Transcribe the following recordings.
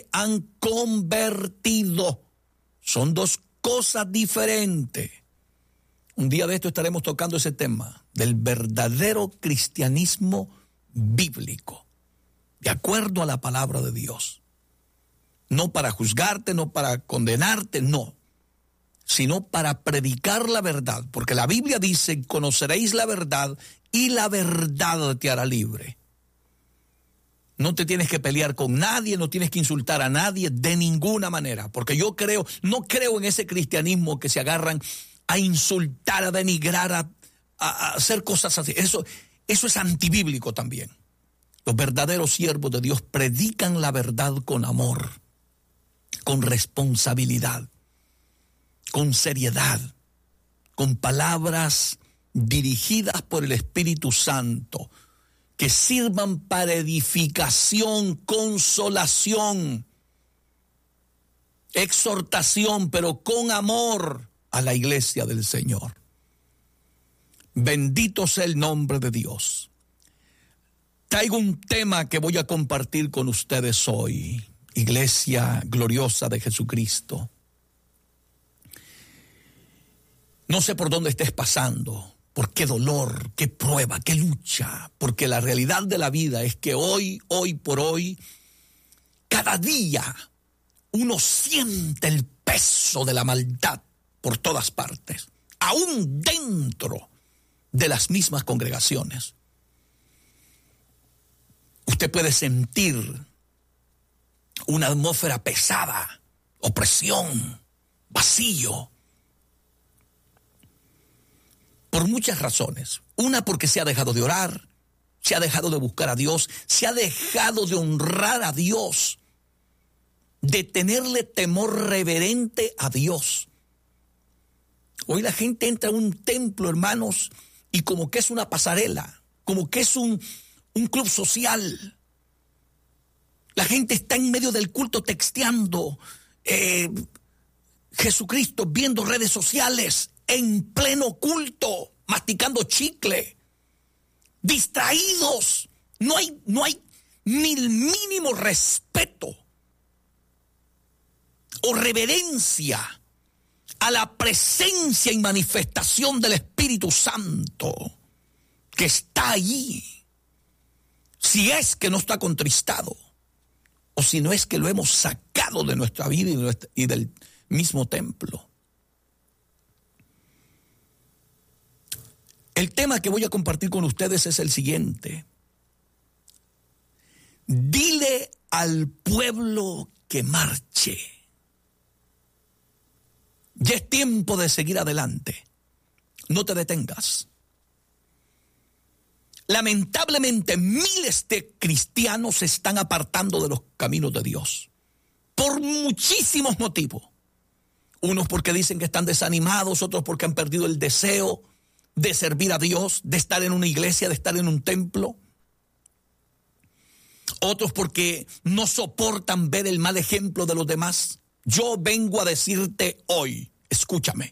han convertido. Son dos cosas diferentes. Un día de esto estaremos tocando ese tema del verdadero cristianismo bíblico, de acuerdo a la palabra de Dios. No para juzgarte, no para condenarte, no, sino para predicar la verdad, porque la Biblia dice: conoceréis la verdad y la verdad te hará libre. No te tienes que pelear con nadie, no tienes que insultar a nadie de ninguna manera, porque yo no creo en ese cristianismo que se agarran a insultar, a denigrar, a hacer cosas así. Eso es antibíblico también. Los verdaderos siervos de Dios predican la verdad con amor, con responsabilidad, con seriedad, con palabras dirigidas por el Espíritu Santo, que sirvan para edificación, consolación, exhortación, pero con amor a la iglesia del Señor. Bendito sea el nombre de Dios. Traigo un tema que voy a compartir con ustedes hoy, iglesia gloriosa de Jesucristo. No sé por dónde estés pasando, por qué dolor, qué prueba, qué lucha, porque la realidad de la vida es que hoy por hoy, cada día uno siente el peso de la maldad por todas partes, aún dentro de las mismas congregaciones. Usted puede sentir una atmósfera pesada, opresión, vacío, por muchas razones. Una, porque se ha dejado de orar, se ha dejado de buscar a Dios, se ha dejado de honrar a Dios, de tenerle temor reverente a Dios. Hoy la gente entra a un templo, hermanos, y como que es una pasarela, como que es un club social. La gente está en medio del culto texteando Jesucristo, viendo redes sociales, en pleno culto, masticando chicle, distraídos. No hay ni el mínimo respeto o reverencia a la presencia y manifestación del Espíritu Santo que está allí. Si es que no está contristado, o si no es que lo hemos sacado de nuestra vida y del mismo templo. El tema que voy a compartir con ustedes es el siguiente. Dile al pueblo que marche. Ya es tiempo de seguir adelante. No te detengas. Lamentablemente, miles de cristianos se están apartando de los caminos de Dios por muchísimos motivos. Unos porque dicen que están desanimados, otros porque han perdido el deseo de servir a Dios, de estar en una iglesia, de estar en un templo. Otros porque no soportan ver el mal ejemplo de los demás. Yo vengo a decirte hoy, escúchame,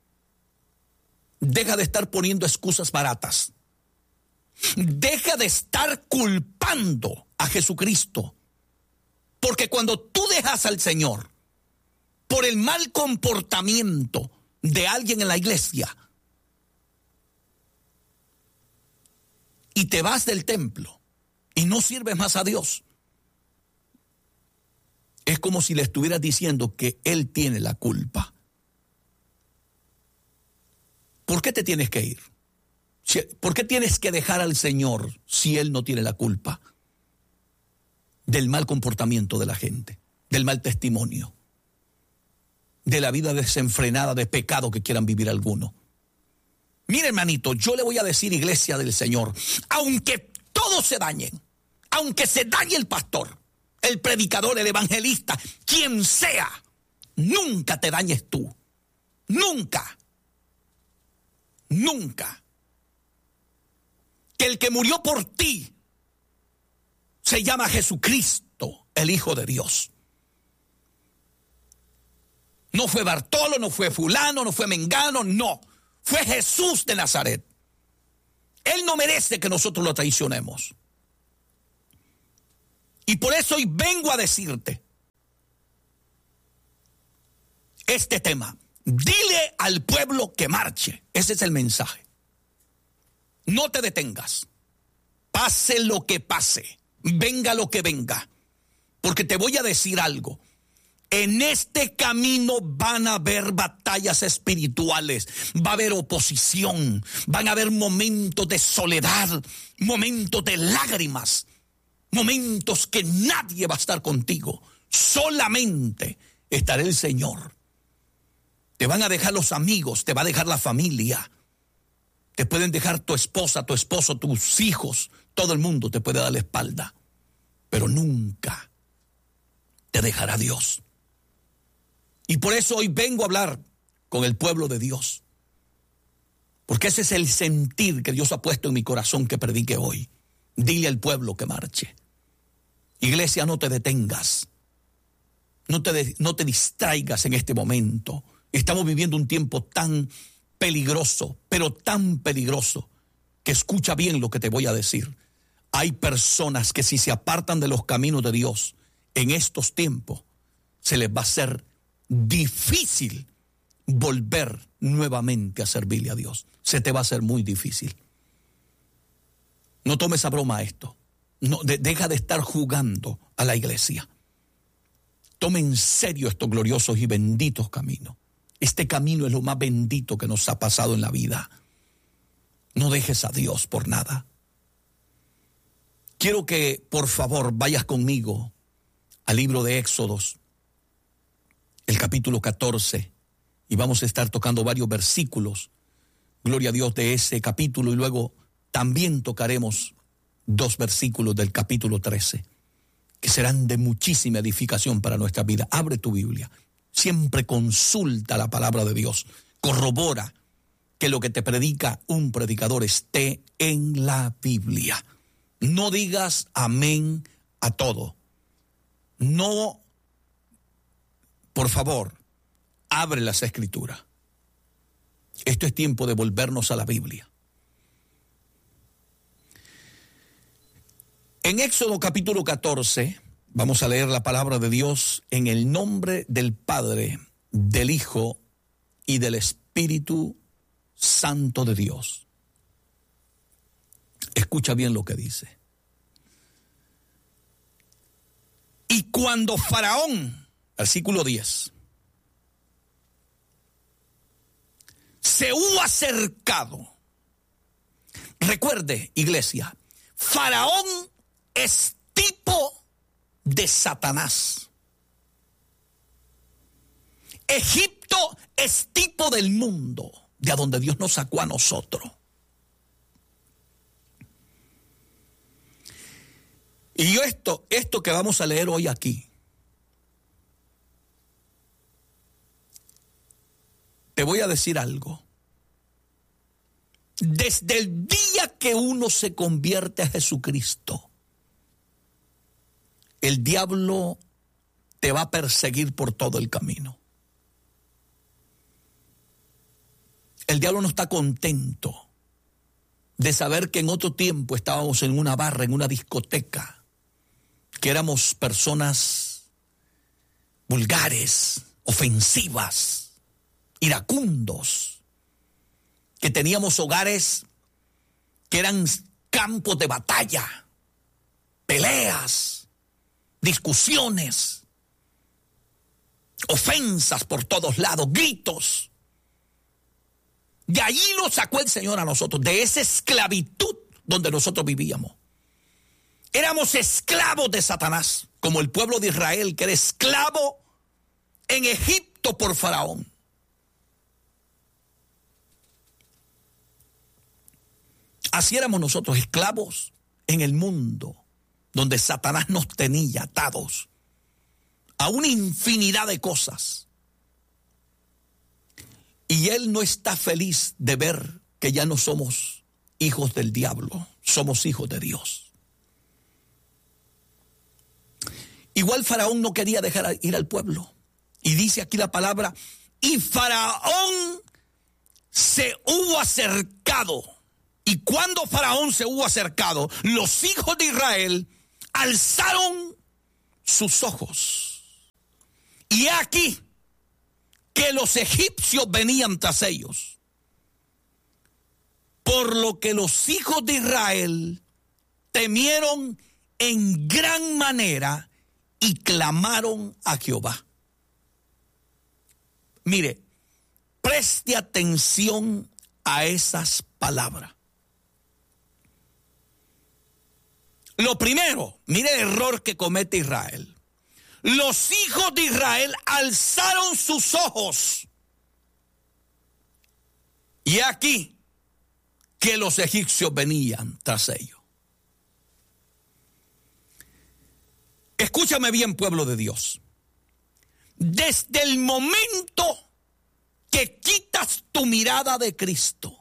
deja de estar poniendo excusas baratas. Deja de estar culpando a Jesucristo. Porque cuando tú dejas al Señor por el mal comportamiento de alguien en la iglesia y te vas del templo y no sirves más a Dios, es como si le estuvieras diciendo que Él tiene la culpa. ¿Por qué te tienes que ir? ¿Por qué tienes que dejar al Señor si Él no tiene la culpa del mal comportamiento de la gente, del mal testimonio, de la vida desenfrenada de pecado que quieran vivir algunos? Mire, hermanito, yo le voy a decir, iglesia del Señor, aunque todos se dañen, aunque se dañe el pastor, el predicador, el evangelista, quien sea, nunca te dañes tú. Nunca. Nunca. Que el que murió por ti se llama Jesucristo, el Hijo de Dios. No fue Bartolo, no fue fulano, no fue Mengano, no. Fue Jesús de Nazaret. Él no merece que nosotros lo traicionemos. Y por eso hoy vengo a decirte este tema. Dile al pueblo que marche. Ese es el mensaje. No te detengas. Pase lo que pase. Venga lo que venga. Porque te voy a decir algo. En este camino van a haber batallas espirituales, va a haber oposición, van a haber momentos de soledad, momentos de lágrimas, momentos que nadie va a estar contigo, solamente estará el Señor. Te van a dejar los amigos, te va a dejar la familia, te pueden dejar tu esposa, tu esposo, tus hijos, todo el mundo te puede dar la espalda, pero nunca te dejará Dios. Y por eso hoy vengo a hablar con el pueblo de Dios. Porque ese es el sentir que Dios ha puesto en mi corazón que predique hoy. Dile al pueblo que marche. Iglesia, no te detengas. No te distraigas en este momento. Estamos viviendo un tiempo tan peligroso, pero tan peligroso, que escucha bien lo que te voy a decir. Hay personas que si se apartan de los caminos de Dios en estos tiempos, se les va a hacer difícil volver nuevamente a servirle a Dios. Se te va a hacer muy difícil. No tomes a broma esto. No, deja de estar jugando a la iglesia. Tome en serio estos gloriosos y benditos caminos. Este camino es lo más bendito que nos ha pasado en la vida. No dejes a Dios por nada. Quiero que, por favor, vayas conmigo al libro de Éxodos, el capítulo 14, y vamos a estar tocando varios versículos, gloria a Dios, de ese capítulo, y luego también tocaremos 2 versículos del capítulo 13, que serán de muchísima edificación para nuestra vida. Abre tu Biblia, siempre consulta la palabra de Dios, corrobora que lo que te predica un predicador esté en la Biblia. No digas amén a todo. No. Por favor, abre las Escrituras. Esto es tiempo de volvernos a la Biblia. En Éxodo capítulo 14, vamos a leer la palabra de Dios en el nombre del Padre, del Hijo y del Espíritu Santo de Dios. Escucha bien lo que dice. Y cuando Faraón, versículo 10, se hubo acercado. Recuerde, iglesia, Faraón es tipo de Satanás. Egipto es tipo del mundo, de a donde Dios nos sacó a nosotros. Y esto que vamos a leer hoy aquí, te voy a decir algo. Desde el día que uno se convierte a Jesucristo, el diablo te va a perseguir por todo el camino. El diablo no está contento de saber que en otro tiempo estábamos en una barra, en una discoteca, que éramos personas vulgares, ofensivas, iracundos, que teníamos hogares que eran campos de batalla, peleas, discusiones, ofensas por todos lados, gritos. De allí nos sacó el Señor a nosotros, de esa esclavitud donde nosotros vivíamos. Éramos esclavos de Satanás, como el pueblo de Israel, que era esclavo en Egipto por Faraón. Así éramos nosotros, esclavos en el mundo, donde Satanás nos tenía atados a una infinidad de cosas. Y él no está feliz de ver que ya no somos hijos del diablo, somos hijos de Dios. Igual Faraón no quería dejar ir al pueblo. Y dice aquí la palabra, y Faraón se hubo acercado. Y cuando Faraón se hubo acercado, los hijos de Israel alzaron sus ojos. Y aquí que los egipcios venían tras ellos, por lo que los hijos de Israel temieron en gran manera y clamaron a Jehová. Mire, preste atención a esas palabras. Lo primero, mire el error que comete Israel. Los hijos de Israel alzaron sus ojos. Y aquí que los egipcios venían tras ellos. Escúchame bien, pueblo de Dios. Desde el momento que quitas tu mirada de Cristo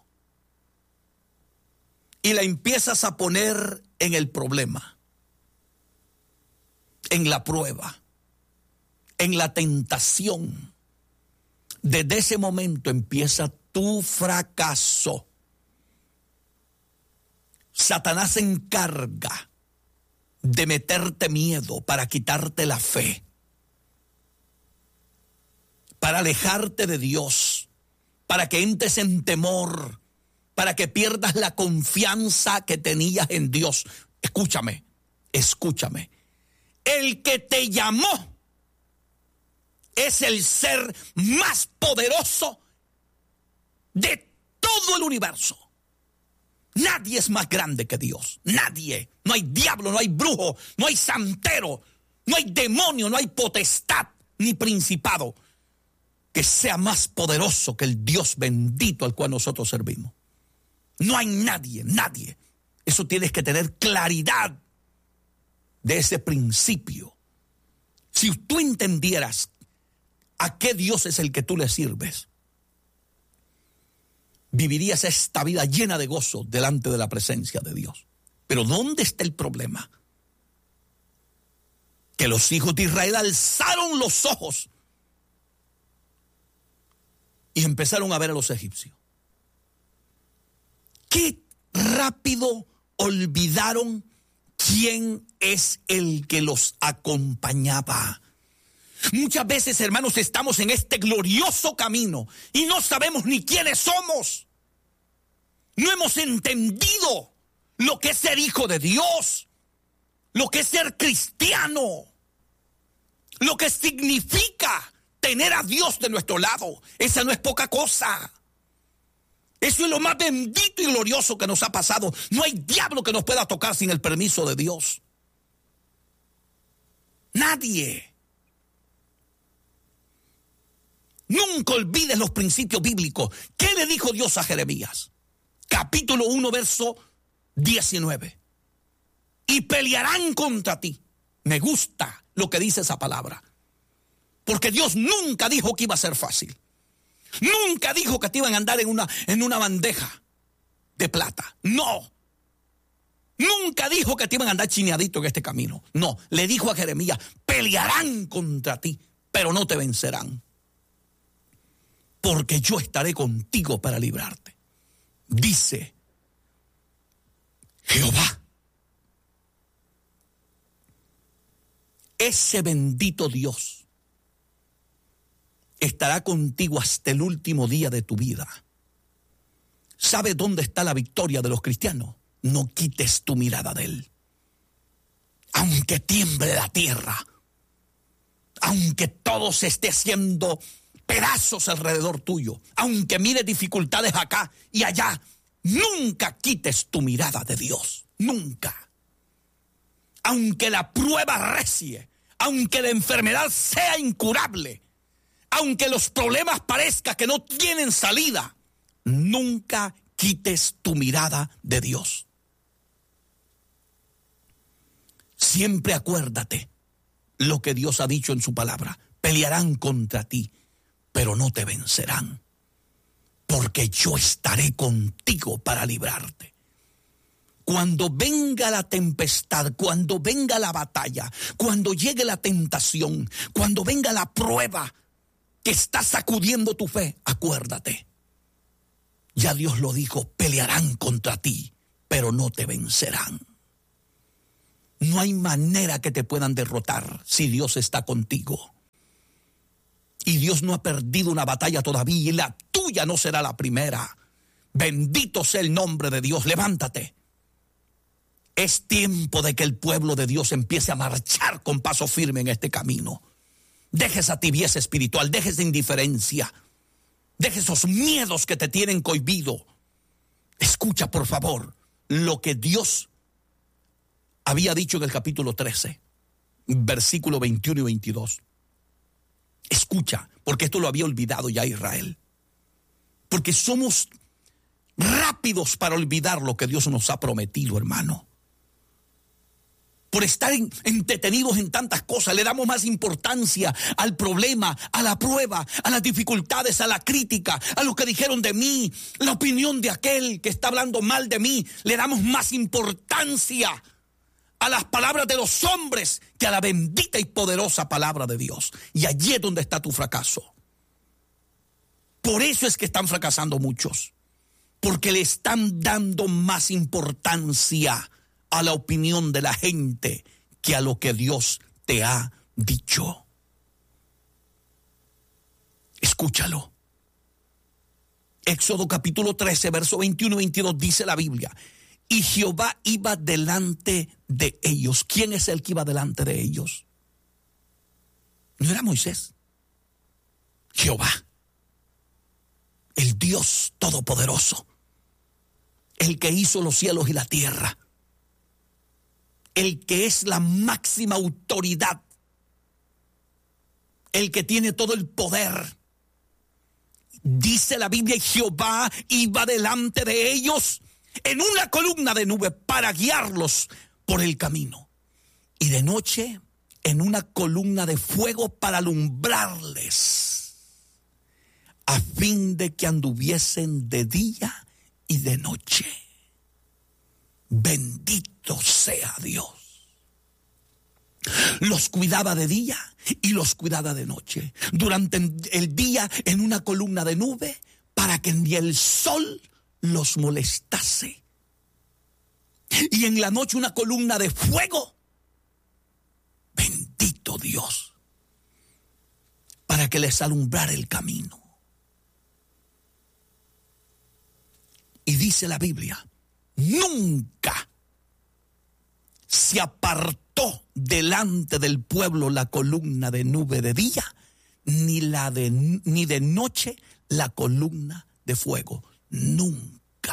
y la empiezas a poner en el problema, en la prueba, en la tentación, desde ese momento empieza tu fracaso. Satanás se encarga de meterte miedo para quitarte la fe, para alejarte de Dios, para que entres en temor, para que pierdas la confianza que tenías en Dios. Escúchame, escúchame. El que te llamó es el ser más poderoso de todo el universo. Nadie es más grande que Dios. Nadie. No hay diablo, no hay brujo, no hay santero, no hay demonio, no hay potestad ni principado que sea más poderoso que el Dios bendito al cual nosotros servimos. No hay nadie, nadie. Eso tienes que tener claridad de ese principio. Si tú entendieras a qué Dios es el que tú le sirves, vivirías esta vida llena de gozo delante de la presencia de Dios. Pero ¿dónde está el problema? Que los hijos de Israel alzaron los ojos y empezaron a ver a los egipcios. Qué rápido olvidaron quién es el que los acompañaba. Muchas veces, hermanos, estamos en este glorioso camino y no sabemos ni quiénes somos. No hemos entendido lo que es ser hijo de Dios, lo que es ser cristiano, lo que significa tener a Dios de nuestro lado. Esa no es poca cosa. Eso es lo más bendito y glorioso que nos ha pasado. No hay diablo que nos pueda tocar sin el permiso de Dios. Nadie. Nunca olvides los principios bíblicos. ¿Qué le dijo Dios a Jeremías? Capítulo 1, verso 19. Y pelearán contra ti. Me gusta lo que dice esa palabra. Porque Dios nunca dijo que iba a ser fácil. Nunca dijo que te iban a andar en una bandeja de plata. No. Nunca dijo que te iban a andar chineadito en este camino. No. Le dijo a Jeremías, pelearán contra ti, pero no te vencerán. Porque yo estaré contigo para librarte. Dice Jehová. Ese bendito Dios estará contigo hasta el último día de tu vida. ¿Sabe dónde está la victoria de los cristianos? No quites tu mirada de Él. Aunque tiemble la tierra, aunque todo se esté haciendo pedazos alrededor tuyo, aunque mires dificultades acá y allá, nunca quites tu mirada de Dios. Nunca. Aunque la prueba recie, aunque la enfermedad sea incurable, aunque los problemas parezcan que no tienen salida, nunca quites tu mirada de Dios. Siempre acuérdate lo que Dios ha dicho en su palabra. Pelearán contra ti, pero no te vencerán, porque yo estaré contigo para librarte. Cuando venga la tempestad, cuando venga la batalla, cuando llegue la tentación, cuando venga la prueba que está sacudiendo tu fe, acuérdate. Ya Dios lo dijo, pelearán contra ti, pero no te vencerán. No hay manera que te puedan derrotar si Dios está contigo. Y Dios no ha perdido una batalla todavía y la tuya no será la primera. Bendito sea el nombre de Dios. Levántate. Es tiempo de que el pueblo de Dios empiece a marchar con paso firme en este camino. Deje esa tibieza espiritual, deje esa indiferencia, deje esos miedos que te tienen cohibido. Escucha, por favor, lo que Dios había dicho en el capítulo 13, versículo 21 y 22. Escucha, porque esto lo había olvidado ya Israel. Porque somos rápidos para olvidar lo que Dios nos ha prometido, hermano. Por estar entretenidos en tantas cosas, le damos más importancia al problema, a la prueba, a las dificultades, a la crítica, a lo que dijeron de mí, la opinión de aquel que está hablando mal de mí. Le damos más importancia a las palabras de los hombres que a la bendita y poderosa palabra de Dios. Y allí es donde está tu fracaso. Por eso es que están fracasando muchos, porque le están dando más importancia a la opinión de la gente que a lo que Dios te ha dicho. Escúchalo. Éxodo capítulo 13, verso 21 y 22 dice la Biblia: y Jehová iba delante de ellos. ¿Quién es el que iba delante de ellos? No era Moisés. Jehová, el Dios todopoderoso, el que hizo los cielos y la tierra, el que es la máxima autoridad, el que tiene todo el poder. Dice la Biblia: y Jehová iba delante de ellos en una columna de nube para guiarlos por el camino, y de noche en una columna de fuego para alumbrarles, a fin de que anduviesen de día y de noche. Bendito sea Dios. Los cuidaba de día y los cuidaba de noche. Durante el día en una columna de nube para que ni el sol los molestase. Y en la noche una columna de fuego. Bendito Dios. Para que les alumbrara el camino. Y dice la Biblia: nunca se apartó delante del pueblo la columna de nube de día, ni de noche la columna de fuego. Nunca.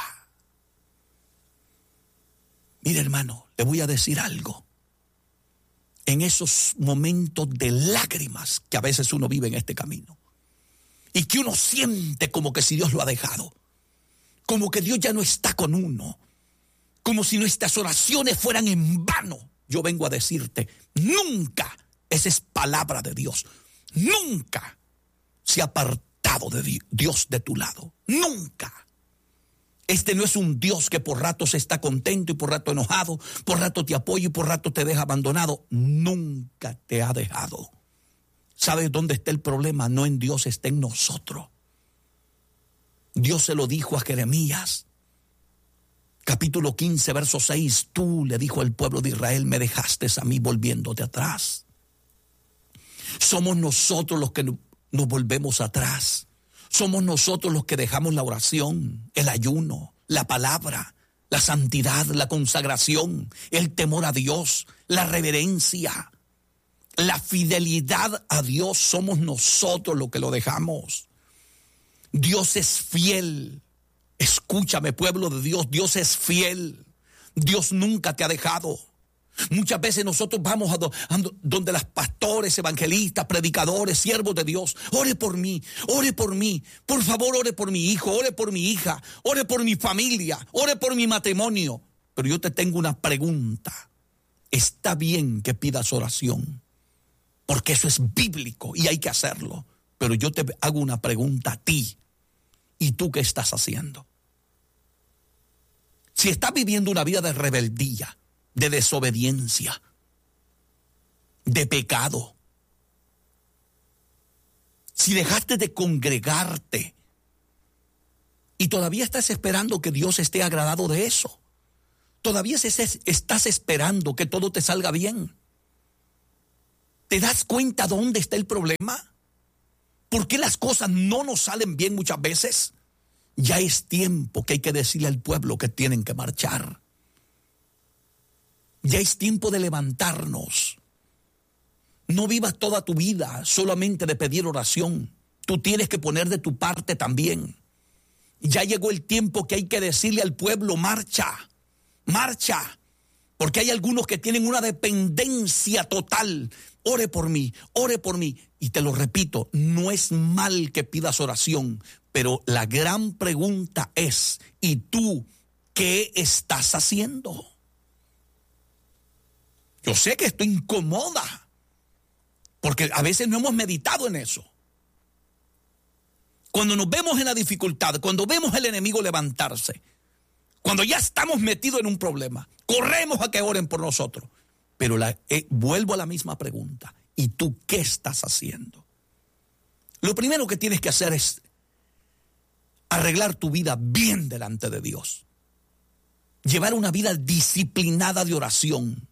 Mire, hermano, le voy a decir algo. En esos momentos de lágrimas que a veces uno vive en este camino, y que uno siente como que si Dios lo ha dejado, como que Dios ya no está con uno, como si nuestras oraciones fueran en vano, yo vengo a decirte: nunca, esa es palabra de Dios, nunca se ha apartado de Dios de tu lado. Nunca. Este no es un Dios que por ratos está contento y por rato enojado, por rato te apoya y por rato te deja abandonado. Nunca te ha dejado. ¿Sabes dónde está el problema? No en Dios, está en nosotros. Dios se lo dijo a Jeremías, capítulo 15, verso 6. Tú, le dijo al pueblo de Israel, me dejaste a mí volviéndote atrás. Somos nosotros los que nos volvemos atrás. Somos nosotros los que dejamos la oración, el ayuno, la palabra, la santidad, la consagración, el temor a Dios, la reverencia, la fidelidad a Dios. Somos nosotros los que lo dejamos. Dios es fiel. Escúchame, pueblo de Dios, Dios es fiel. Dios nunca te ha dejado. Muchas veces nosotros vamos a donde las pastores, evangelistas, predicadores, siervos de Dios. Ore por mí, por favor, ore por mi hijo, ore por mi hija, ore por mi familia, ore por mi matrimonio. Pero yo te tengo una pregunta. Está bien que pidas oración, porque eso es bíblico y hay que hacerlo. Pero yo te hago una pregunta a ti. ¿Y tú qué estás haciendo? Si estás viviendo una vida de rebeldía, de desobediencia, de pecado, si dejaste de congregarte y todavía estás esperando que Dios esté agradado de eso, todavía estás esperando que todo te salga bien, ¿te das cuenta dónde está el problema? ¿Por qué las cosas no nos salen bien muchas veces? Ya es tiempo que hay que decirle al pueblo que tienen que marchar. Ya es tiempo de levantarnos. No vivas toda tu vida solamente de pedir oración. Tú tienes que poner de tu parte también. Ya llegó el tiempo que hay que decirle al pueblo, marcha, marcha. Porque hay algunos que tienen una dependencia total. Ore por mí, ore por mí. Y te lo repito, no es mal que pidas oración, pero la gran pregunta es, ¿y tú qué estás haciendo? Yo sé que esto incomoda, porque a veces no hemos meditado en eso. Cuando nos vemos en la dificultad, cuando vemos al enemigo levantarse, cuando ya estamos metidos en un problema, corremos a que oren por nosotros. Pero vuelvo a la misma pregunta. ¿Y tú qué estás haciendo? Lo primero que tienes que hacer es arreglar tu vida bien delante de Dios. Llevar una vida disciplinada de oración.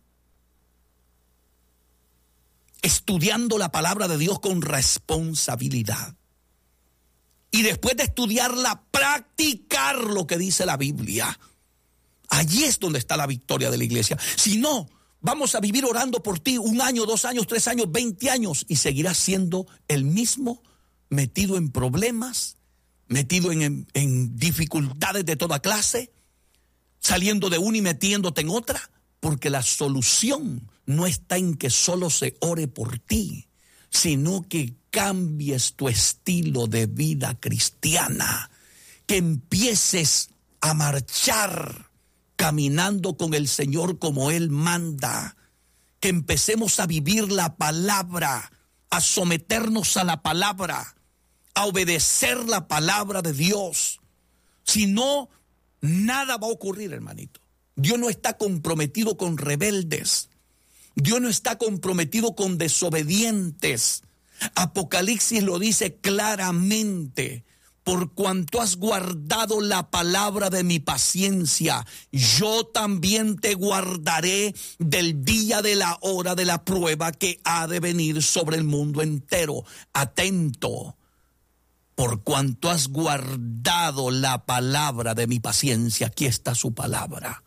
Estudiando la palabra de Dios con responsabilidad. Y después de estudiarla, practicar lo que dice la Biblia. Allí es donde está la victoria de la iglesia. Si no, vamos a vivir orando por ti 1 año, 2 años, 3 años, 20 años. Y seguirás siendo el mismo, metido en problemas, metido en dificultades de toda clase, saliendo de una y metiéndote en otra. Porque la solución no está en que solo se ore por ti, sino que cambies tu estilo de vida cristiana, que empieces a marchar caminando con el Señor como Él manda, que empecemos a vivir la palabra, a someternos a la palabra, a obedecer la palabra de Dios. Si no, nada va a ocurrir, hermanito. Dios no está comprometido con rebeldes. Dios no está comprometido con desobedientes. Apocalipsis lo dice claramente. Por cuanto has guardado la palabra de mi paciencia, yo también te guardaré del día de la hora de la prueba que ha de venir sobre el mundo entero. Atento. Por cuanto has guardado la palabra de mi paciencia, aquí está su palabra.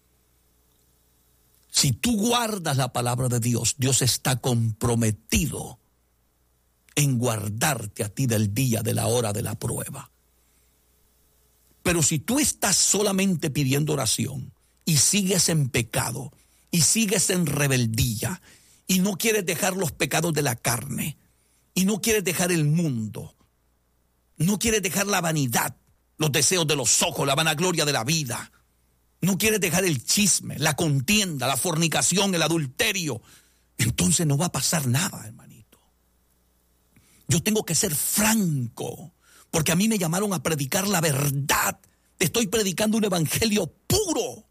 Si tú guardas la palabra de Dios, Dios está comprometido en guardarte a ti del día, de la hora de la prueba. Pero si tú estás solamente pidiendo oración y sigues en pecado y sigues en rebeldía y no quieres dejar los pecados de la carne y no quieres dejar el mundo, no quieres dejar la vanidad, los deseos de los ojos, la vanagloria de la vida, no quieres dejar el chisme, la contienda, la fornicación, el adulterio, entonces no va a pasar nada, hermanito. Yo tengo que ser franco, porque a mí me llamaron a predicar la verdad. Te estoy predicando un evangelio puro.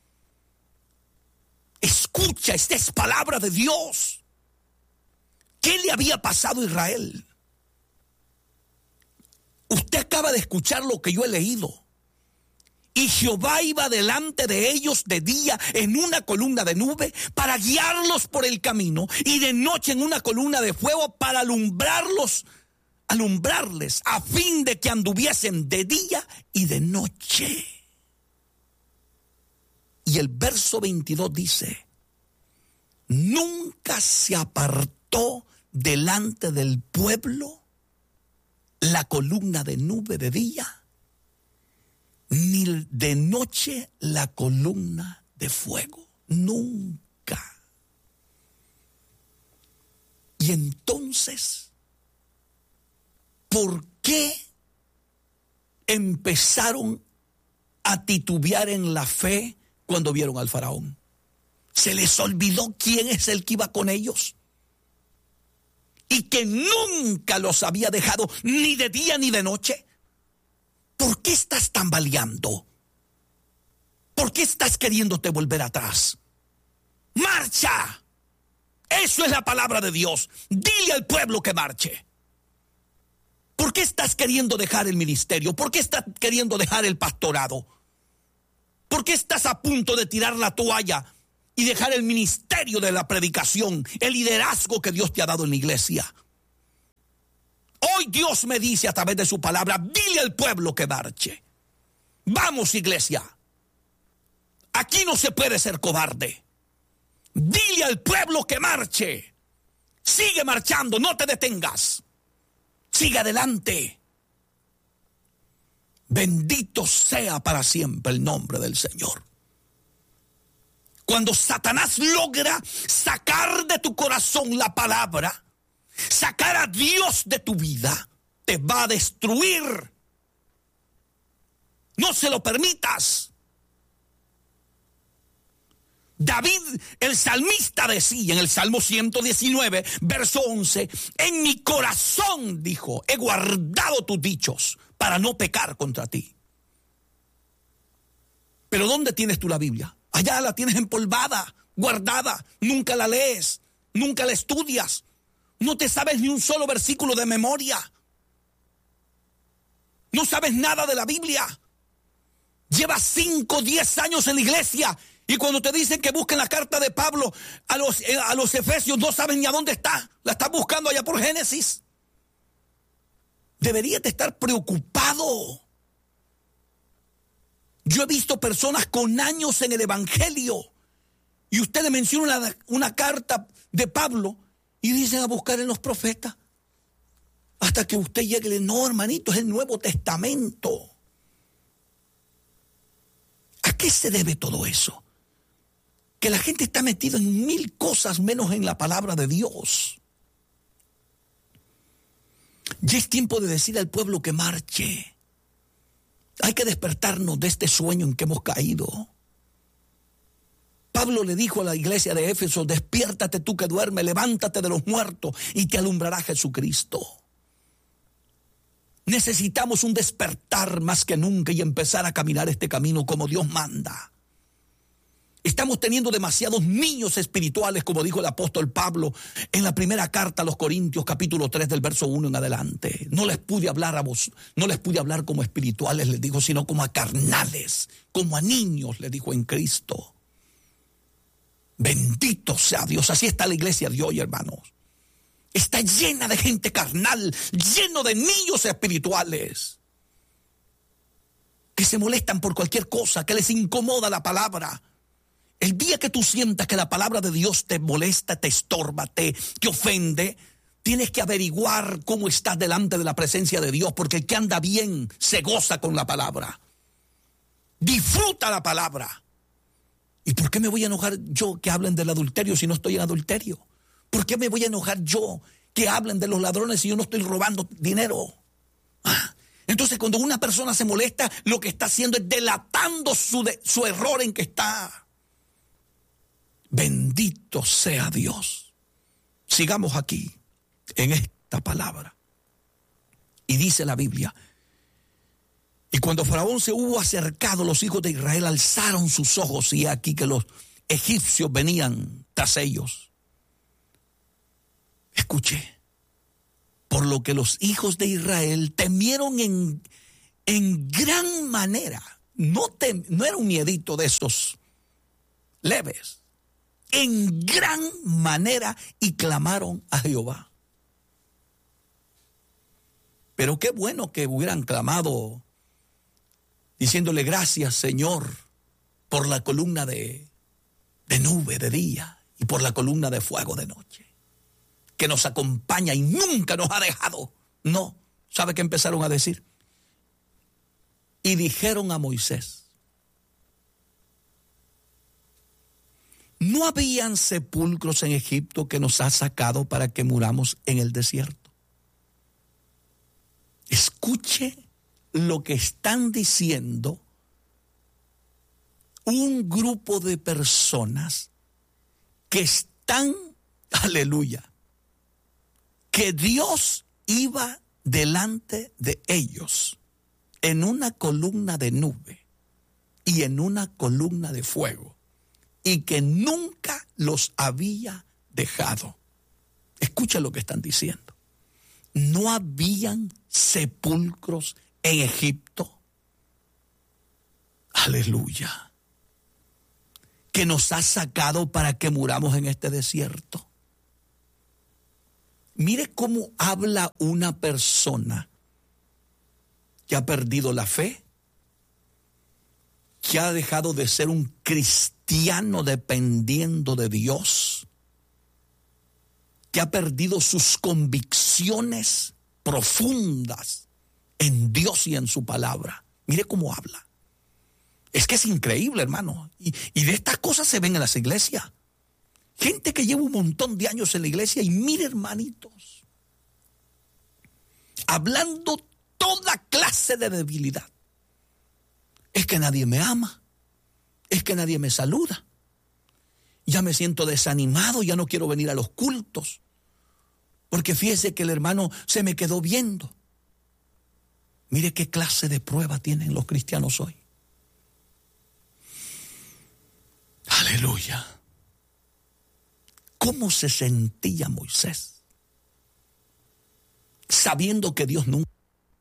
Escucha, esta es palabra de Dios. ¿Qué le había pasado a Israel? Usted acaba de escuchar lo que yo he leído. Y Jehová iba delante de ellos de día en una columna de nube para guiarlos por el camino, y de noche en una columna de fuego para alumbrarles, a fin de que anduviesen de día y de noche. Y el verso 22 dice: nunca se apartó delante del pueblo la columna de nube de día, ni de noche la columna de fuego. Nunca. Y entonces, ¿por qué empezaron a titubear en la fe cuando vieron al faraón? ¿Se les olvidó quién es el que iba con ellos? Y que nunca los había dejado ni de día ni de noche. ¿Por qué estás tambaleando? ¿Por qué estás queriéndote volver atrás? ¡Marcha! Eso es la palabra de Dios. Dile al pueblo que marche. ¿Por qué estás queriendo dejar el ministerio? ¿Por qué estás queriendo dejar el pastorado? ¿Por qué estás a punto de tirar la toalla y dejar el ministerio de la predicación, el liderazgo que Dios te ha dado en la iglesia? hoy Dios me dice a través de su palabra, dile al pueblo que marche. Vamos, iglesia. Aquí no se puede ser cobarde. Dile al pueblo que marche. Sigue marchando, no te detengas. Sigue adelante. Bendito sea para siempre el nombre del Señor. Cuando Satanás logra sacar de tu corazón la palabra, sacar a Dios de tu vida, te va a destruir. No se lo permitas. David, el salmista, decía en el Salmo 119, verso 11, en mi corazón, dijo, he guardado tus dichos para no pecar contra ti. Pero ¿dónde tienes tú la Biblia? Allá la tienes empolvada, guardada, nunca la lees, nunca la estudias, no te sabes ni un solo versículo de memoria, no sabes nada de la Biblia, llevas 5, 10 años en la iglesia y cuando te dicen que busquen la carta de Pablo a los Efesios no sabes ni a dónde está, la estás buscando allá por Génesis. Deberías de estar preocupado. Yo he visto personas con años en el evangelio y usted le menciona una carta de Pablo y dicen a buscar en los profetas hasta que usted llegue y le dice, no, hermanito, es el Nuevo Testamento. ¿A qué se debe todo eso? Que la gente está metida en 1000 cosas menos en la palabra de Dios. Ya es tiempo de decir al pueblo que marche. Hay que despertarnos de este sueño en que hemos caído. Pablo le dijo a la iglesia de Éfeso, despiértate tú que duermes, levántate de los muertos y te alumbrará Jesucristo. Necesitamos un despertar más que nunca y empezar a caminar este camino como Dios manda. Estamos teniendo demasiados niños espirituales, como dijo el apóstol Pablo en la primera carta a los Corintios, capítulo 3, del verso 1 en adelante. No les pude hablar a vos, no les pude hablar como espirituales, les dijo, sino como a carnales, como a niños, les dijo en Cristo. Bendito sea Dios, así está la iglesia de hoy, hermanos. Está llena de gente carnal, lleno de niños espirituales, que se molestan por cualquier cosa, que les incomoda la palabra. El día que tú sientas que la palabra de Dios te molesta, te estorba, te ofende, tienes que averiguar cómo estás delante de la presencia de Dios, porque el que anda bien se goza con la palabra. Disfruta la palabra. ¿Y por qué me voy a enojar yo que hablen del adulterio si no estoy en adulterio? ¿Por qué me voy a enojar yo que hablen de los ladrones si yo no estoy robando dinero? Entonces, cuando una persona se molesta, lo que está haciendo es delatando su error en que está. Bendito sea Dios. Sigamos aquí en esta palabra. Y dice la Biblia, y cuando Faraón se hubo acercado, los hijos de Israel alzaron sus ojos y aquí que los egipcios venían tras ellos. Escuche, por lo que los hijos de Israel temieron en gran manera. No era un miedito de esos leves. En gran manera y clamaron a Jehová. Pero qué bueno que hubieran clamado diciéndole gracias, Señor, por la columna de nube de día y por la columna de fuego de noche, que nos acompaña y nunca nos ha dejado. No, ¿sabe qué empezaron a decir? Y dijeron a Moisés, ¿no habían sepulcros en Egipto que nos ha sacado para que muramos en el desierto? Escuche lo que están diciendo un grupo de personas que están, aleluya, que Dios iba delante de ellos en una columna de nube y en una columna de fuego, y que nunca los había dejado. Escucha lo que están diciendo. ¿No habían sepulcros en Egipto? Aleluya. Que nos ha sacado para que muramos en este desierto. Mire cómo habla una persona que ha perdido la fe, que ha dejado de ser un cristiano dependiendo de Dios, que ha perdido sus convicciones profundas en Dios y en su palabra. Mire cómo habla. Es que es increíble, hermano. Y de estas cosas se ven en las iglesias. Gente que lleva un montón de años en la iglesia y mire, hermanitos, hablando toda clase de debilidad. Es que nadie me ama. Es que nadie me saluda. Ya me siento desanimado, ya no quiero venir a los cultos. Porque fíjese que el hermano se me quedó viendo. Mire qué clase de prueba tienen los cristianos hoy. Aleluya. ¿Cómo se sentía Moisés? Sabiendo que Dios nunca...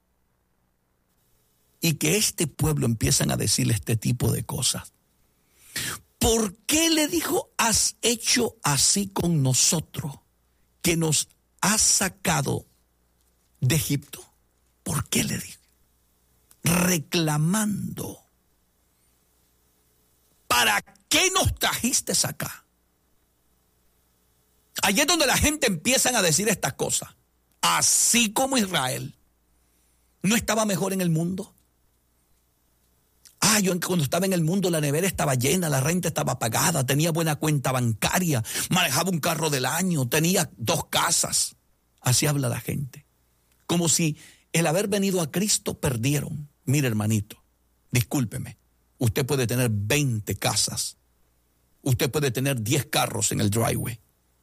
Y que este pueblo empiezan a decirle este tipo de cosas. ¿Por qué le dijo, has hecho así con nosotros, que nos has sacado de Egipto? ¿Por qué le dijo? Reclamando. ¿Para qué nos trajiste acá? Allí es donde la gente empiezan a decir estas cosas. Así como Israel no estaba mejor en el mundo. Yo cuando estaba en el mundo la nevera estaba llena, la renta estaba pagada, tenía buena cuenta bancaria, manejaba un carro del año, tenía 2 casas. Así habla la gente. Como si el haber venido a Cristo perdieron. Mire, hermanito, discúlpeme, usted puede tener 20 casas, usted puede tener 10 carros en el driveway,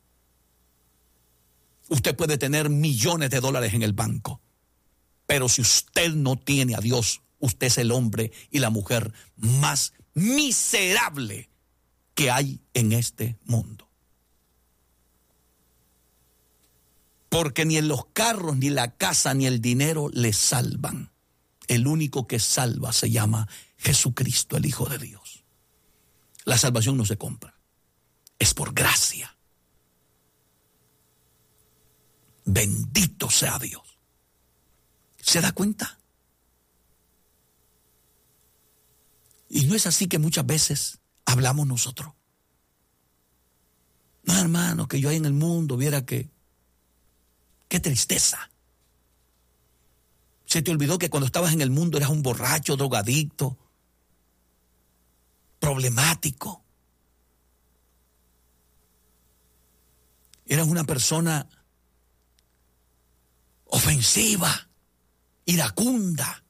usted puede tener millones de dólares en el banco, pero si usted no tiene a Dios, usted es el hombre y la mujer más miserable que hay en este mundo. Porque ni en los carros, ni la casa, ni el dinero le salvan. El único que salva se llama Jesucristo, el Hijo de Dios. La salvación no se compra, es por gracia. Bendito sea Dios. ¿Se da cuenta? Y no es así que muchas veces hablamos nosotros. No, hermano, que yo ahí en el mundo viera que... ¡Qué tristeza! Se te olvidó que cuando estabas en el mundo eras un borracho, drogadicto, problemático. Eras una persona ofensiva, iracunda,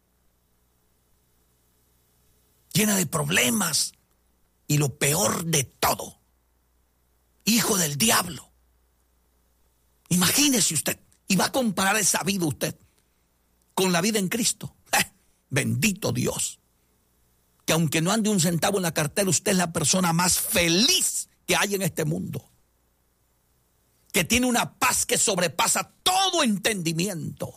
llena de problemas y lo peor de todo, hijo del diablo. Imagínese usted, y va a comparar esa vida usted con la vida en Cristo. Bendito Dios, que aunque no ande un centavo en la cartera, usted es la persona más feliz que hay en este mundo, que tiene una paz que sobrepasa todo entendimiento.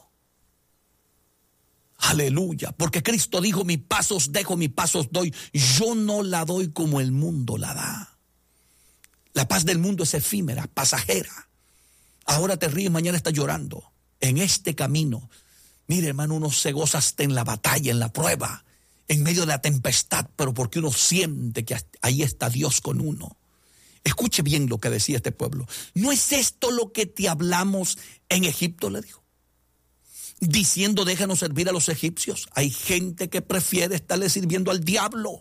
Aleluya, porque Cristo dijo, mi paz os dejo, mi paz os doy. Yo no la doy como el mundo la da. La paz del mundo es efímera, pasajera. Ahora te ríes, mañana estás llorando. En este camino, mire, hermano, uno se goza hasta en la batalla, en la prueba, en medio de la tempestad, pero porque uno siente que ahí está Dios con uno. Escuche bien lo que decía este pueblo. ¿No es esto lo que te hablamos en Egipto?, le dijo. Diciendo, déjanos servir a los egipcios. Hay gente que prefiere estarle sirviendo al diablo.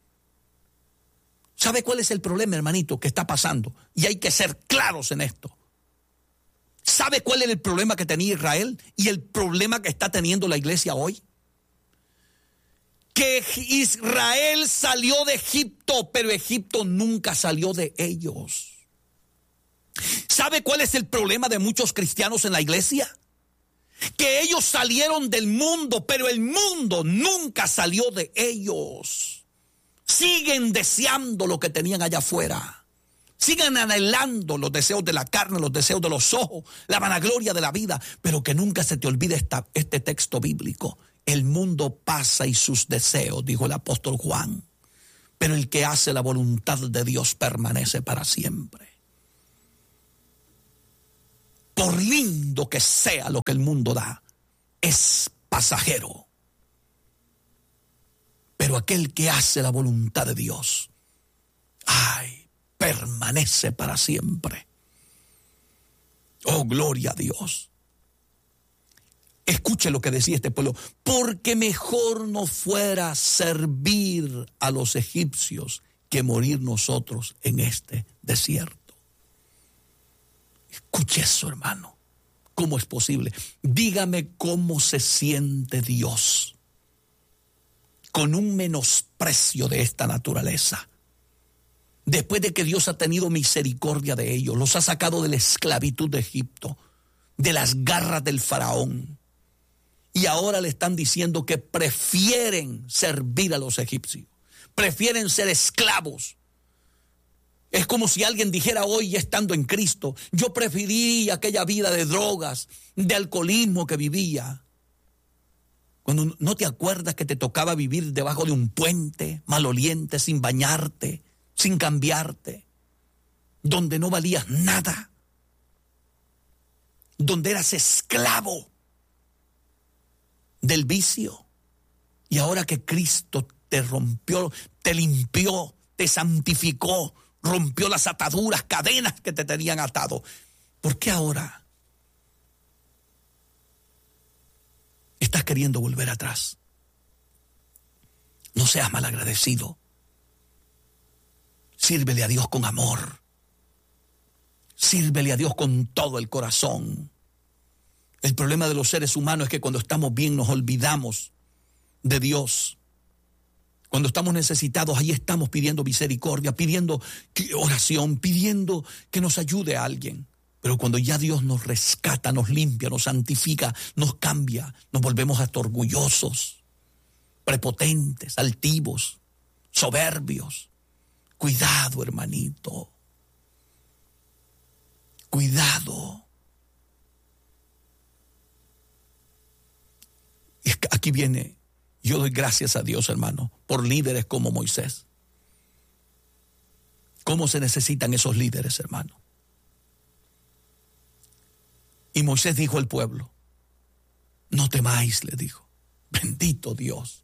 ¿Sabe cuál es el problema, hermanito, que está pasando? Y hay que ser claros en esto. ¿Sabe cuál es el problema que tenía Israel y el problema que está teniendo la iglesia hoy? Que Israel salió de Egipto, pero Egipto nunca salió de ellos. ¿Sabe cuál es el problema de muchos cristianos en la iglesia? Que ellos salieron del mundo, pero el mundo nunca salió de ellos. Siguen deseando lo que tenían allá afuera. Siguen anhelando los deseos de la carne, los deseos de los ojos, la vanagloria de la vida. Pero que nunca se te olvide este texto bíblico. El mundo pasa y sus deseos, dijo el apóstol Juan. Pero el que hace la voluntad de Dios permanece para siempre. por lindo que sea lo que el mundo da, es pasajero. Pero aquel que hace la voluntad de Dios, permanece para siempre. Oh, gloria a Dios. Escuche lo que decía este pueblo. Porque mejor nos fuera servir a los egipcios que morir nosotros en este desierto. Escuche eso, hermano. ¿Cómo es posible? Dígame cómo se siente Dios con un menosprecio de esta naturaleza. Después de que Dios ha tenido misericordia de ellos, los ha sacado de la esclavitud de Egipto, de las garras del faraón, y ahora le están diciendo que prefieren servir a los egipcios, prefieren ser esclavos. Es como si alguien dijera hoy, estando en Cristo, yo preferí aquella vida de drogas, de alcoholismo que vivía. Cuando no te acuerdas que te tocaba vivir debajo de un puente, maloliente, sin bañarte, sin cambiarte, donde no valías nada, donde eras esclavo del vicio. Y ahora que Cristo te rompió, te limpió, te santificó, rompió las ataduras, cadenas que te tenían atado, ¿por qué ahora estás queriendo volver atrás? No seas malagradecido. Sírvele a Dios con amor. Sírvele a Dios con todo el corazón. El problema de los seres humanos es que cuando estamos bien nos olvidamos de Dios. Cuando estamos necesitados, ahí estamos pidiendo misericordia, pidiendo oración, pidiendo que nos ayude a alguien. Pero cuando ya Dios nos rescata, nos limpia, nos santifica, nos cambia, nos volvemos hasta orgullosos, prepotentes, altivos, soberbios. Cuidado, hermanito. Cuidado. Y aquí viene, yo doy gracias a Dios, hermano, por líderes como Moisés. ¿Cómo se necesitan esos líderes, hermano? Y Moisés dijo al pueblo, no temáis, le dijo, bendito Dios.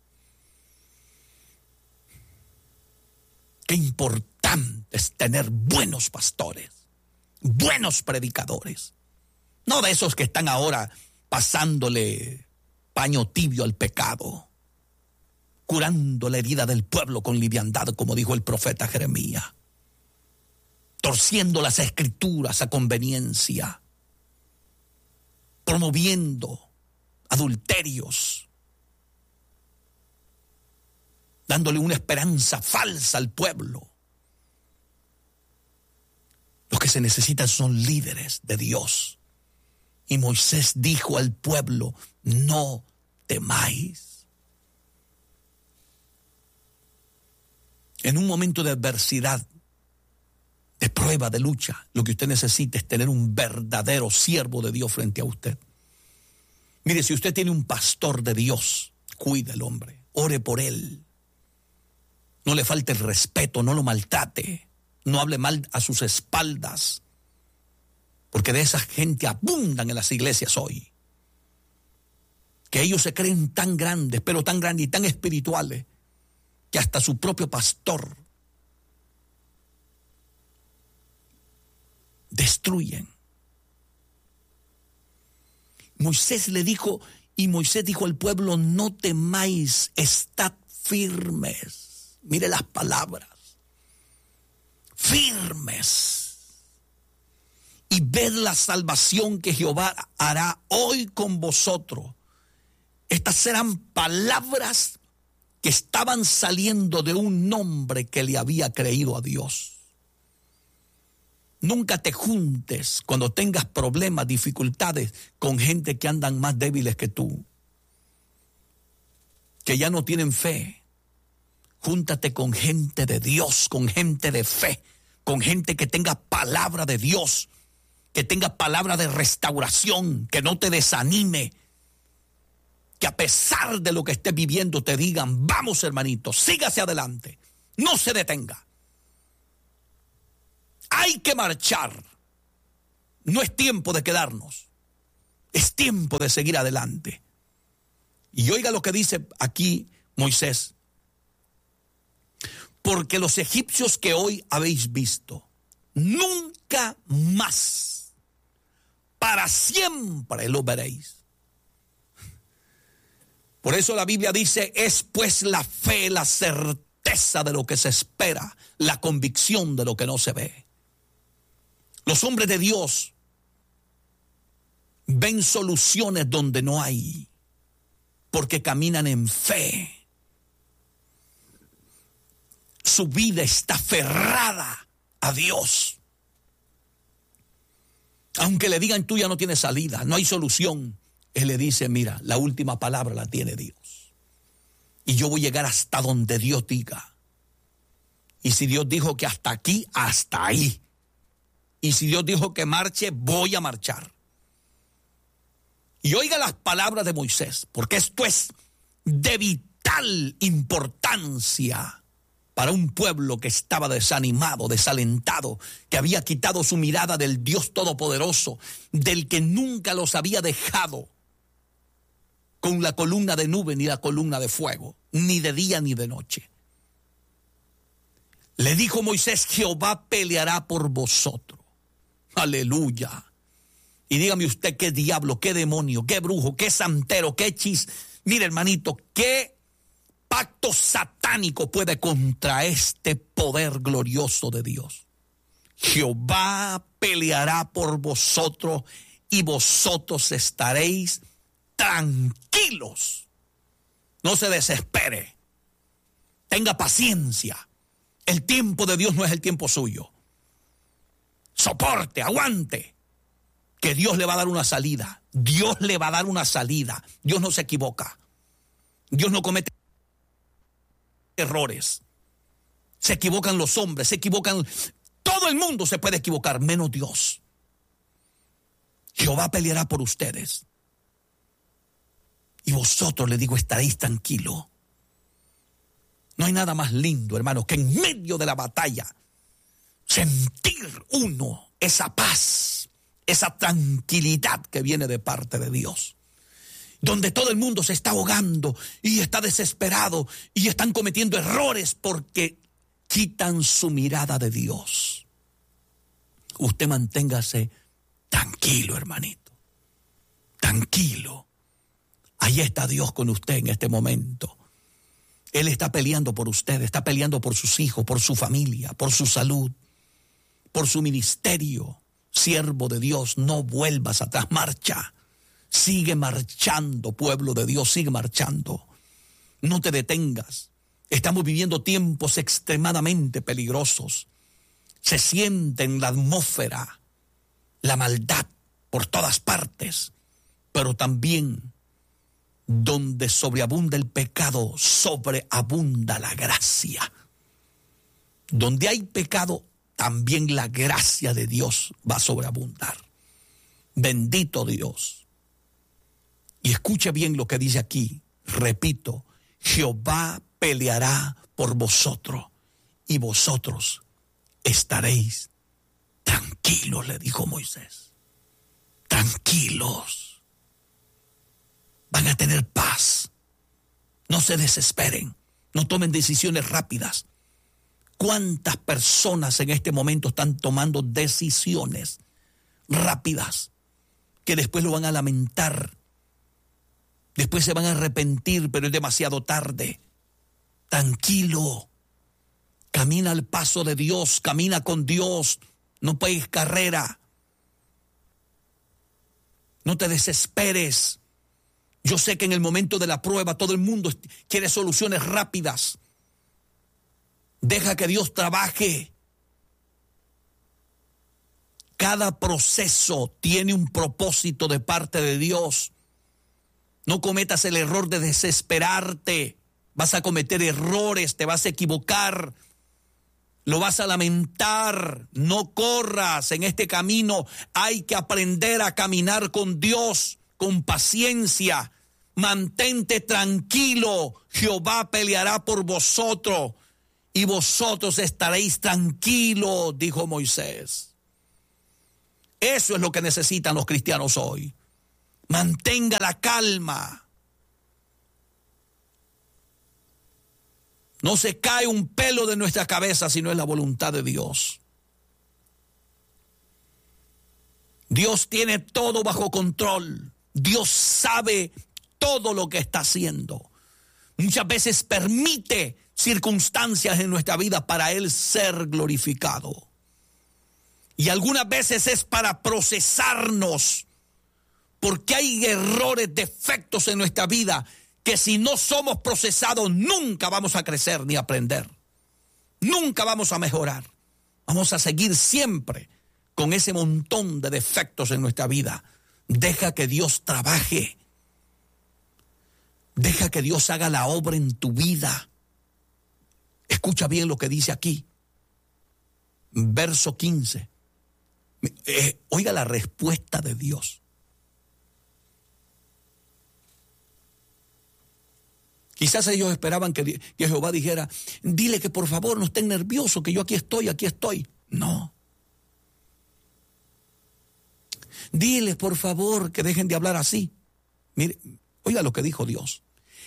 Qué importante es tener buenos pastores, buenos predicadores. No de esos que están ahora pasándole paño tibio al pecado, curando la herida del pueblo con liviandad, como dijo el profeta Jeremías, torciendo las escrituras a conveniencia, promoviendo adulterios, dándole una esperanza falsa al pueblo. Los que se necesitan son líderes de Dios. Y Moisés dijo al pueblo, no temáis. En un momento de adversidad, de prueba, de lucha, lo que usted necesita es tener un verdadero siervo de Dios frente a usted. Mire, si usted tiene un pastor de Dios, cuide al hombre, ore por él. No le falte el respeto, no lo maltrate, no hable mal a sus espaldas, porque de esa gente abundan en las iglesias hoy. Que ellos se creen tan grandes, pero tan grandes y tan espirituales, que hasta su propio pastor destruyen. Moisés dijo al pueblo, no temáis, estad firmes. Mire las palabras, firmes, y ved la salvación que Jehová hará hoy con vosotros. Estas eran palabras que estaban saliendo de un hombre que le había creído a Dios. Nunca te juntes cuando tengas problemas, dificultades con gente que andan más débiles que tú, que ya no tienen fe. Júntate con gente de Dios, con gente de fe, con gente que tenga palabra de Dios, que tenga palabra de restauración, que no te desanime, que a pesar de lo que estés viviendo te digan, vamos hermanito, sígase adelante, no se detenga. Hay que marchar, No es tiempo de quedarnos. Es tiempo de seguir adelante. Y oiga lo que dice aquí Moisés. Porque los egipcios que hoy habéis visto, nunca más, para siempre lo veréis. Por eso la Biblia dice, es pues la fe, la certeza de lo que se espera, la convicción de lo que no se ve. Los hombres de Dios ven soluciones donde no hay, porque caminan en fe. Su vida está aferrada a Dios. Aunque le digan, tú ya no tienes salida, no hay solución, él le dice, mira, la última palabra la tiene Dios. Y yo voy a llegar hasta donde Dios diga. Y si Dios dijo que hasta aquí, hasta ahí. Y si Dios dijo que marche, voy a marchar. Y oiga las palabras de Moisés, porque esto es de vital importancia para un pueblo que estaba desanimado, desalentado, que había quitado su mirada del Dios Todopoderoso, del que nunca los había dejado con la columna de nube ni la columna de fuego, ni de día ni de noche. Le dijo Moisés, Jehová peleará por vosotros. Aleluya. Y dígame usted qué diablo, qué demonio, qué brujo, qué santero, qué hechizo. Mire, hermanito, qué pacto satánico puede contra este poder glorioso de Dios. Jehová peleará por vosotros y vosotros estaréis tranquilos. No se desespere. Tenga paciencia. El tiempo de Dios no es el tiempo suyo. Soporte, aguante. Que Dios le va a dar una salida. Dios le va a dar una salida. Dios no se equivoca. Dios no comete errores. Se equivocan los hombres, se equivocan. Todo el mundo se puede equivocar, menos Dios. Jehová peleará por ustedes. Y vosotros, le digo, estaréis tranquilos. No hay nada más lindo, hermanos, que en medio de la batalla sentir uno esa paz, esa tranquilidad que viene de parte de Dios. Donde todo el mundo se está ahogando y está desesperado y están cometiendo errores porque quitan su mirada de Dios. Usted manténgase tranquilo, hermanito. Tranquilo. Ahí está Dios con usted en este momento. Él está peleando por usted, está peleando por sus hijos, por su familia, por su salud, por su ministerio. Siervo de Dios, no vuelvas atrás, marcha. Sigue marchando, pueblo de Dios, sigue marchando. No te detengas. Estamos viviendo tiempos extremadamente peligrosos. Se siente en la atmósfera la maldad por todas partes, pero también donde sobreabunda el pecado, sobreabunda la gracia. Donde hay pecado, también la gracia de Dios va a sobreabundar. Bendito Dios. Y escuche bien lo que dice aquí. Repito, Jehová peleará por vosotros y vosotros estaréis tranquilos, le dijo Moisés. Tranquilos. Van a tener paz. No se desesperen. No tomen decisiones rápidas. ¿Cuántas personas en este momento están tomando decisiones rápidas que después lo van a lamentar? Después se van a arrepentir, pero es demasiado tarde. Tranquilo. Camina al paso de Dios, camina con Dios. No pegues carrera. No te desesperes. Yo sé que en el momento de la prueba todo el mundo quiere soluciones rápidas. Deja que Dios trabaje. Cada proceso tiene un propósito de parte de Dios. No cometas el error de desesperarte. Vas a cometer errores, te vas a equivocar. Lo vas a lamentar. No corras en este camino. Hay que aprender a caminar con Dios, con paciencia. Mantente tranquilo. Jehová peleará por vosotros y vosotros estaréis tranquilos, dijo Moisés. Eso es lo que necesitan los cristianos hoy. Mantenga la calma. No se cae un pelo de nuestra cabeza si no es la voluntad de Dios. Dios tiene todo bajo control. Dios sabe todo lo que está haciendo. Muchas veces permite circunstancias en nuestra vida para Él ser glorificado. Y algunas veces es para procesarnos, porque hay errores, defectos en nuestra vida que si no somos procesados nunca vamos a crecer ni aprender. Nunca vamos a mejorar. Vamos a seguir siempre con ese montón de defectos en nuestra vida. Deja que Dios trabaje. Deja que Dios haga la obra en tu vida. Escucha bien lo que dice aquí. Verso 15. Oiga la respuesta de Dios. Quizás ellos esperaban que Jehová dijera, dile que por favor no estén nerviosos, que yo aquí estoy. No. Diles por favor que dejen de hablar así. Mire, oiga lo que dijo Dios.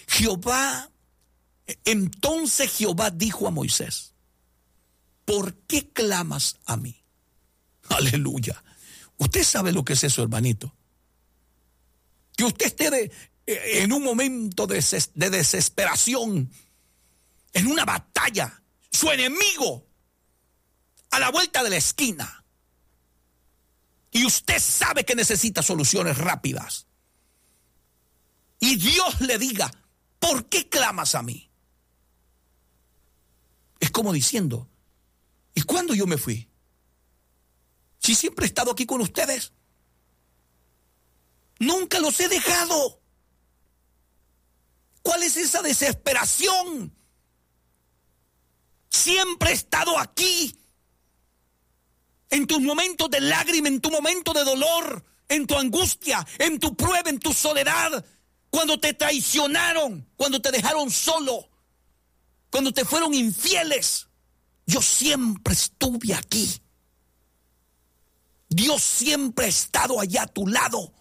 Entonces Jehová dijo a Moisés, ¿por qué clamas a mí? Aleluya. Usted sabe lo que es eso, hermanito. Que usted esté en un momento de desesperación, en una batalla, su enemigo a la vuelta de la esquina, y usted sabe que necesita soluciones rápidas, y Dios le diga, ¿por qué clamas a mí? Es como diciendo, ¿y cuándo yo me fui? Si siempre he estado aquí con ustedes, nunca los he dejado. ¿Cuál es esa desesperación? Siempre he estado aquí. En tus momentos de lágrima, en tu momento de dolor, en tu angustia, en tu prueba, en tu soledad, cuando te traicionaron, cuando te dejaron solo, cuando te fueron infieles. Yo siempre estuve aquí. Dios siempre ha estado allá a tu lado.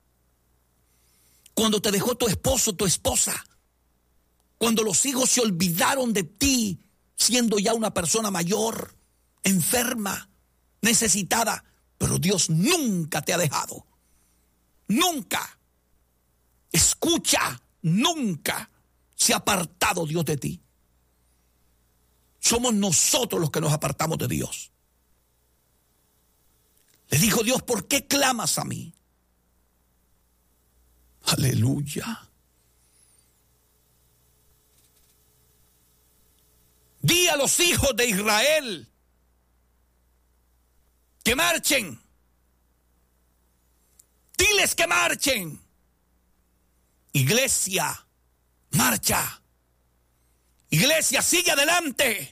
Cuando te dejó tu esposo, tu esposa, cuando los hijos se olvidaron de ti, siendo ya una persona mayor, enferma, necesitada, pero Dios nunca te ha dejado. Nunca. Escucha, nunca se ha apartado Dios de ti. Somos nosotros los que nos apartamos de Dios. Le dijo Dios, ¿por qué clamas a mí? Aleluya. Di a los hijos de Israel que marchen. Diles que marchen. Iglesia, marcha. Iglesia, sigue adelante.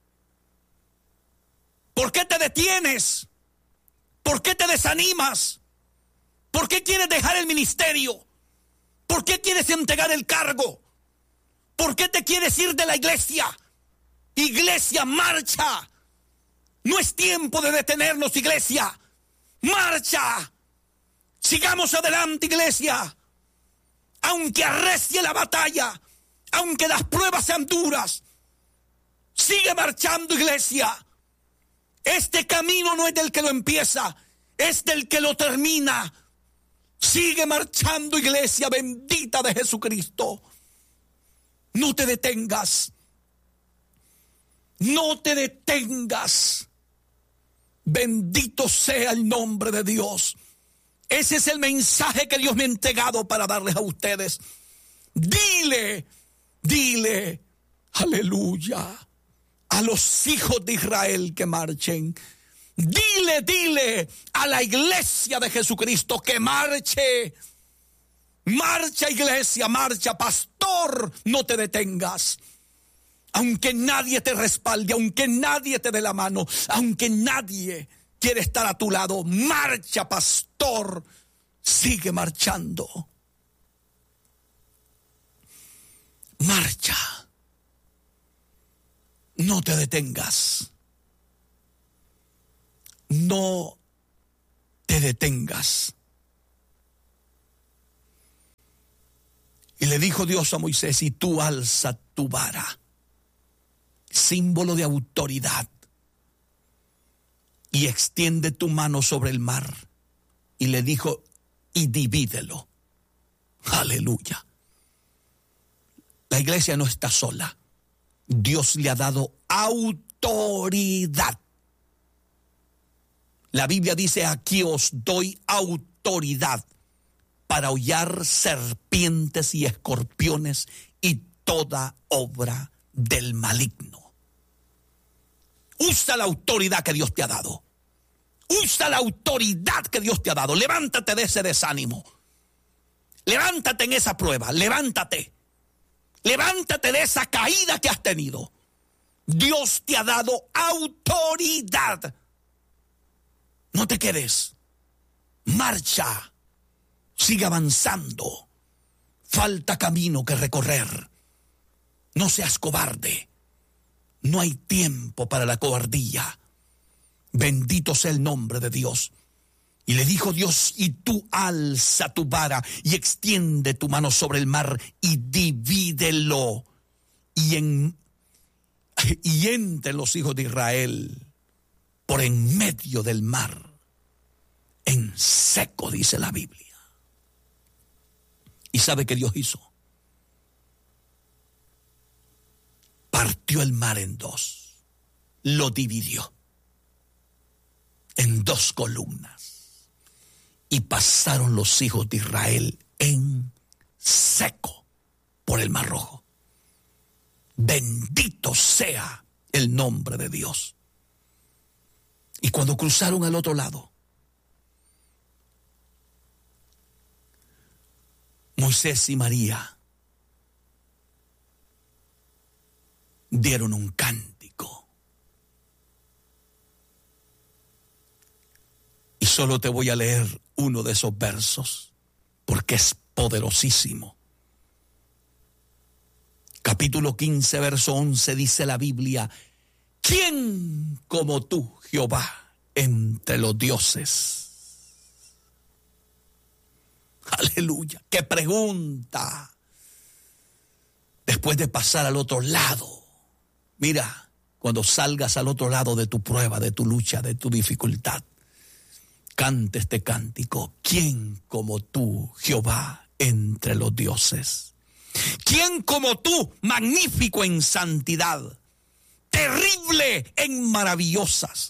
¿Por qué te detienes? ¿Por qué te desanimas? ¿Por qué quieres dejar el ministerio? ¿Por qué quieres entregar el cargo? ¿Por qué te quieres ir de la iglesia? Iglesia, marcha. No es tiempo de detenernos, iglesia. Marcha. Sigamos adelante, iglesia. Aunque arrecie la batalla, aunque las pruebas sean duras, sigue marchando, iglesia. Este camino no es del que lo empieza, es del que lo termina. Sigue marchando, iglesia bendita de Jesucristo. No te detengas. No te detengas. Bendito sea el nombre de Dios. Ese es el mensaje que Dios me ha entregado para darles a ustedes. Dile, aleluya, a los hijos de Israel que marchen. Dile a la iglesia de Jesucristo que marche. Marcha, iglesia, marcha, pastor, no te detengas. Aunque nadie te respalde, aunque nadie te dé la mano, aunque nadie quiere estar a tu lado, marcha, pastor, sigue marchando. Marcha. No te detengas. No te detengas. Y le dijo Dios a Moisés, y tú alza tu vara, símbolo de autoridad, y extiende tu mano sobre el mar. Y le dijo, y divídelo. Aleluya. La iglesia no está sola. Dios le ha dado autoridad. La Biblia dice, aquí os doy autoridad para hollar serpientes y escorpiones y toda obra del maligno. Usa la autoridad que Dios te ha dado. Usa la autoridad que Dios te ha dado. Levántate de ese desánimo. Levántate en esa prueba. Levántate. Levántate de esa caída que has tenido. Dios te ha dado autoridad. No te quedes. Marcha. Sigue avanzando. Falta camino que recorrer. No seas cobarde. No hay tiempo para la cobardía. Bendito sea el nombre de Dios. Y le dijo Dios, y tú alza tu vara y extiende tu mano sobre el mar y divídelo. Y entre los hijos de Israel por en medio del mar, en seco, dice la Biblia. ¿Y sabe qué Dios hizo? Partió el mar en dos, lo dividió en dos columnas. Y pasaron los hijos de Israel en seco por el Mar Rojo. Bendito sea el nombre de Dios. Y cuando cruzaron al otro lado, Moisés y María dieron un cántico. Y solo te voy a leer uno de esos versos, porque es poderosísimo. Capítulo 15, verso 11, dice la Biblia, ¿quién como tú, Jehová, entre los dioses? Aleluya, qué pregunta. Después de pasar al otro lado, mira, cuando salgas al otro lado de tu prueba, de tu lucha, de tu dificultad, cante este cántico. ¿Quién como tú, Jehová, entre los dioses? ¿Quién como tú, magnífico en santidad, terrible en maravillosas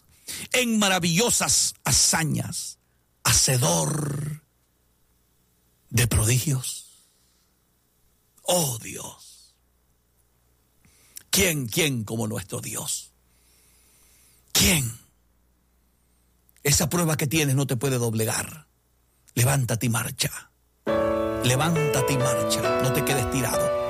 hazañas, hacedor de prodigios? Oh Dios, ¿quién como nuestro Dios? ¿Quién? Esa prueba que tienes no te puede doblegar. Levántate y marcha. Levántate y marcha. No te quedes tirado.